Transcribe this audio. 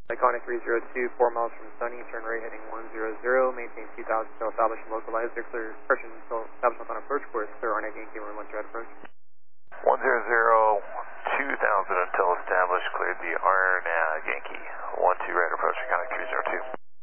Iconic 302, 4 miles from Sunny, turn right heading 100, maintain 2000 until established and localized. They're clear, approaching until establishment on approach course, clear RNA Yankee, runway 1 right approach. 100, 2000 until established, cleared the RNA Yankee, 12 right approach, Iconic 302.